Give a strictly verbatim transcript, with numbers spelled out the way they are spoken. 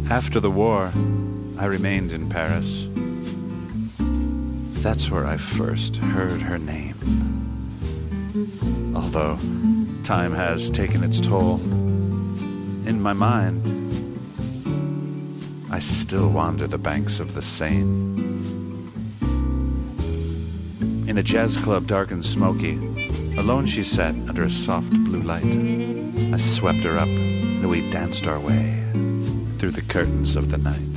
After the war, I remained in Paris. That's where I first heard her name. Although time has taken its toll, in my mind, I still wander the banks of the Seine. In a jazz club dark and smoky, alone she sat under a soft blue light. I swept her up, and we danced our way through the curtains of the night.